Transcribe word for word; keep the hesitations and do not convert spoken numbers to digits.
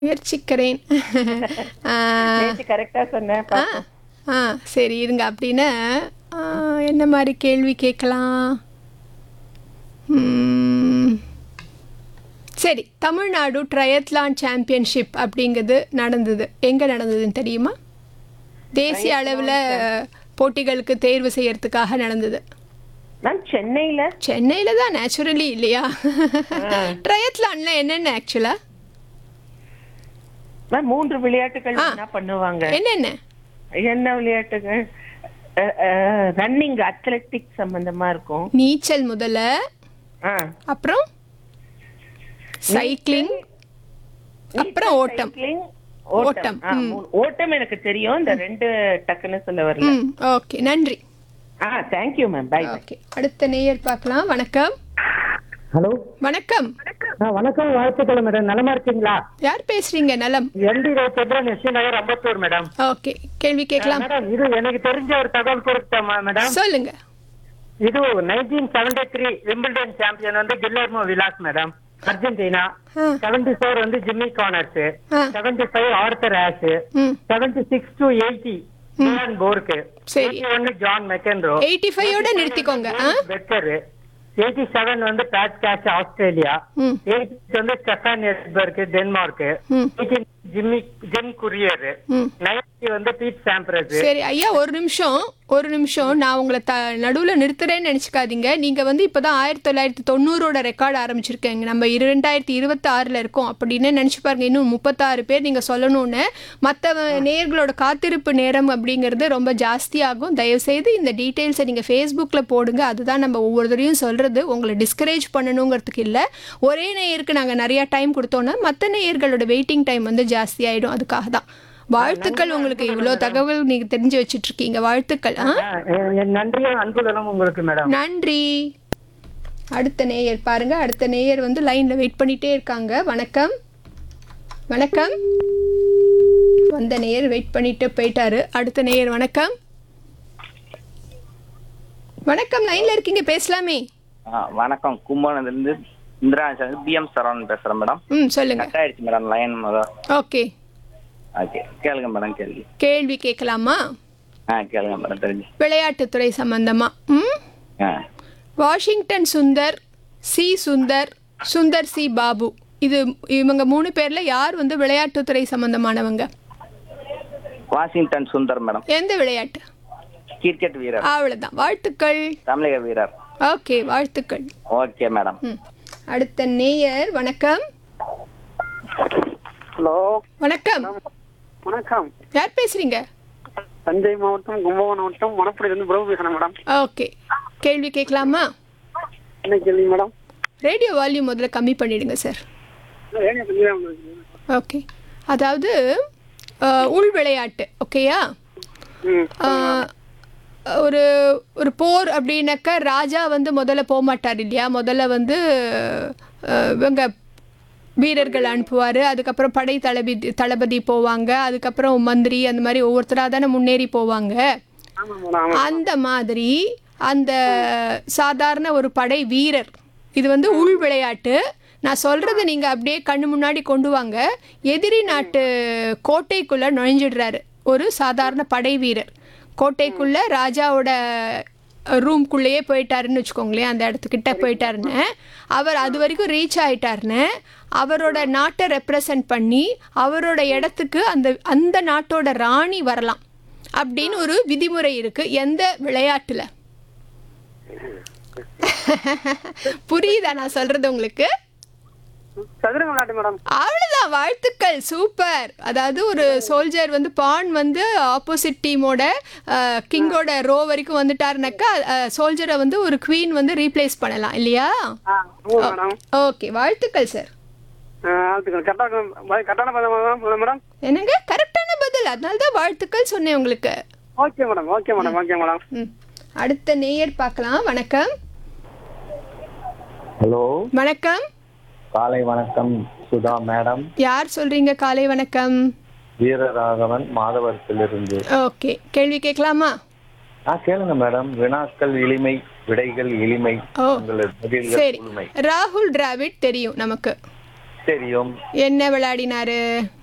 முயற்சிக்கிறேன். ஆ, நேத்து கரெக்டா சொன்னேன் ஆ, பாப்போம். ஆ, சரி இருங்க அப்படின்னா ஆ, என்ன மாதிரி கேள்வி கேட்கலாம்? ம், சரி, தமிழ்நாடு ட்ரையத்லான் சாம்பியன்ஷிப் அப்படிங்கிறது நடந்தது எங்கே நடந்ததுன்னு தெரியுமா? தேசிய அளவில் போட்டிகளுக்கு தேர்வு செய்யறதுக்காக நடந்தது. மேம் சென்னையில சென்னையில் தான் நேச்சுரலி இல்லையா? ட்ரையத்லான்ல என்னென்ன ஆக்சுவலா மேம் மூன்று விளையாட்டுகள் ஆ. என்ன பண்ணுவாங்க? என்னென்ன? என்ன விளையாட்டுகள்? ரன்னிங் அத்லெட்டிக் சம்பந்தமா இருக்கும். நீச்சல் முதல்ல, ஆ. அப்புறம் சைக்கிளிங், அப்புறம் நீச்சல், ஓட்டம். சைக்கிளிங், ஓட்டம், ஓட்டம். ஆ, ம். மூணு. ஓட்டம் எனக்கு தெரியும். இந்த ரெண்டு டக்குன்னு சொல்ல வரல. ம், ஓகே, நன்றி. ஆ, thank you ma'am. By by. Okay, அடுத்த நேயர் பார்க்கலாம். வணக்கம். ஹலோ. வணக்கம். ஆ, வணக்கம், வாழ்த்துக்கள் மேடம். நலமா இருக்கீங்களா? யார் பேசுறீங்க? நலம். எல்டி ரோட் எஸ்சி நகர் அம்பத்தூர் மேடம். ஓகே, கேள்வி கேட்கலாம். மேடம், இது எனக்கு தெரிஞ்ச ஒரு தகவல் கொடுத்தேன் மேடம். சொல்லுங்க. இது nineteen seventy three Wimbledon champion வந்து கில்லர்மோ விலாஸ் மேடம், அர்ஜென்டினா. ஆ. செவன்டி ஃபோர் வந்து ஜிம்மி கார்னர்ஸ். ஆ. Seventy five author ash. ம், seventy six to eighty Dion போர்க்கு. சரி. ஒன்னு ஜான் மெக்கன்ரோ. எயிட்டி ஃபைவோட நிறுத்திக்கோங்க. ஆ, பெக்கர். எயிட்டி செவன் வந்து பேட் கேட்ச் ஆஸ்திரேலியா. ம், eighty வந்து Stefan எஸ்பர்க் Denmark. ம், eighty Jimmy gym courier. ம். Ninety வந்து பீட் சாம்ப்ரஸ். சரி ஐயா, ஒரு நிமிஷம் ஒரு நிமிஷம் நான் உங்களை த நடுவில் நிறுத்துறேன்னு நினச்சிக்காதீங்க. நீங்கள் வந்து இப்போ தான் ஆயிரத்தி தொள்ளாயிரத்தி தொண்ணூறோட ரெக்கார்டு ஆரம்பிச்சிருக்கீங்க. நம்ம இரண்டாயிரத்தி இருபத்தி ஆறில் இருக்கோம் அப்படின்னு நினச்சி பாருங்க. இன்னும் முப்பத்தாறு பேர் நீங்கள் சொல்லணும்னு. மற்ற நேயர்களோட காத்திருப்பு நேரம் அப்படிங்கிறது ரொம்ப ஜாஸ்தியாகும். தயவுசெய்து இந்த டீட்டெயில்ஸை நீங்கள் ஃபேஸ்புக்கில் போடுங்க. அதுதான் நம்ம ஒவ்வொருத்தரையும் சொல்கிறது. உங்களை டிஸ்கரேஜ் பண்ணணுங்கிறதுக்கு இல்லை. ஒரே நேயருக்கு நாங்கள் நிறையா டைம் கொடுத்தோன்னா மற்ற நேயர்களோட வெயிட்டிங் டைம் வந்து ஜாஸ்தி ஆகிடும். அதுக்காக தான். வாழ்த்துக்கள், உங்களுக்கு இவ்வளோ தகவல் நீங்கள் தெரிஞ்சு வச்சுட்டு இருக்கீங்க. வாழ்த்துக்கள். ஆ, என் நன்றியும் அன்புதலும் உங்களுக்கு மேடம். நன்றி. அடுத்த நேயர் பாருங்க. அடுத்த நேயர் வந்து லைன்ல வெயிட் பண்ணிட்டே இருக்காங்க. வணக்கம். வணக்கம். வந்த நேயர் வெயிட் பண்ணிட்டு போயிட்டாரு. அடுத்த நேயர் வணக்கம். வணக்கம், லைன்ல இருக்கீங்க, பேசலாமே. ஆ, வணக்கம். கும்பகோணத்துலேருந்து இந்திரா பிஎம் சரவணன் பேசுகிறேன் மேடம். ம், சொல்லுங்க. கட் ஆயிடுச்சு மேடம் லைன் முதல். ஓகே, ஓகே, கேளுங்க மேடம் கேள்வி. கேள்வி கேட்கலாமா? ஆ, கேளுங்க மேடம் தெரிஞ்சு. விளையாட்டுத்துறை சம்பந்தமா. ம், ஆ, Washington Sundar, C Sundar, Sundar C Babu, இது இவங்க மூணு பேர்ல யார் வந்து விளையாட்டுத்துறை சம்பந்தமானவங்க? Washington Sundar madam. எந்த விளையாட்டு? கிரிக்கெட் வீரர். அவ்வளவுதான். வாழ்த்துக்கள். தமிழக வீரர். ஓகே, வாழ்த்துக்கள். Okay madam. ம். அடுத்த நேயர் வணக்கம். ஹலோ, வணக்கம். வணக்கம். யார் பேசுறீங்க? தஞ்சை மாவட்டம் கும்பகோணம் மாவட்டம் மணப்படியிலிருந்து பிரபு பேசுறேன் மேடம். ஓகே, கேள்வி கேட்கலாமா? என்ன கேள்வி மேடம்? ரேடியோ வால்யூம் முதல்ல கம்மி பண்ணிடுங்க சார். ரேடியோ கொஞ்சம் மேடம். ஓகே, அதாவது அஹ், உள் விளையாட்டு. ஓகேயா? ம். அஹ், ஒரு ஒரு போர் அப்படின்னாக்கா ராஜா வந்து முதல்ல போக மாட்டார் இல்லையா? முதல்ல வந்து அஹ், இவங்க வீரர்கள் அனுப்புவார். அதுக்கப்புறம் படை தளபதி தளபதி போவாங்க. அதுக்கப்புறம் மந்திரி, அந்த மாதிரி ஒவ்வொருத்தராக தானே முன்னேறி போவாங்க. ஆமா மேடம், ஆமா. அந்த மாதிரி அந்த சாதாரண ஒரு படை வீரர், இது வந்து உள் விளையாட்டு. நான் சொல்கிறத நீங்கள் அப்படியே கண்ணு முன்னாடி கொண்டு வாங்க. எதிரி நாட்டு கோட்டைக்குள்ளே நுழைஞ்சிடுறாரு ஒரு சாதாரண படை வீரர். கோட்டைக்குள்ளே ராஜாவோட ரூம்குள்ளேயே போயிட்டாருன்னு வச்சுக்கோங்களேன். அந்த இடத்துக்கிட்ட போயிட்டாருன்னு, அவர் அது வரைக்கும் ரீச் ஆயிட்டாருன்னு, அவரோட நாட்டை ரெப்ரசன்ட் பண்ணி அவரோட இடத்துக்கு அந்த அந்த நாட்டோட ராணி வரலாம் அப்படின்னு ஒரு விதிமுறை இருக்கு. எந்த விளையாட்டுல? புரியுதா நான் சொல்றது உங்களுக்கு? சதுரங்க விளையாட்டு மேடம். அவ்வளோதான். வாழ்த்துக்கள், சூப்பர். அதாவது ஒரு சோல்ஜர் வந்து பான் வந்து ஆப்போசிட் டீமோட கிங்கோட ரோ வரைக்கும் வந்துட்டாருனாக்கா சோல்ஜரை வந்து ஒரு குவீன் வந்து ரீப்ளேஸ் பண்ணலாம் இல்லையா? ஆ, ஆமா மேடம். ஓகே, வாழ்த்துக்கள் சார். ஆ, அதுக்கு கரெக்டான ப- கரெக்டான பதில் மேடம் மேடம். என்னங்க கரெக்டான பதில்? அதனால தான் வாழ்த்துக்கள் சொன்னேன் உங்களுக்கு. Okay madam, okay madam, okay madam. ம், அடுத்த நேயர் பார்க்கலாம். வணக்கம். ஹலோ, வணக்கம். காலை வணக்கம் சுதா மேடம். யார் சொல்றீங்க? காலை வணக்கம். வீரராகவன் மாதவரத்திலிருந்து. ஓகே, கேள்வி கேட்கலாமா? ஆ, கேளுங்க மேடம். வினாக்கள் எளிமை, விடைகள் எளிமை, ஓ, உங்களது பதில்கள் சரி. முழுமை. ராகுல் டிராவிட் தெரியும் நமக்கு. தெரியும். என்ன விளையாடினாரு?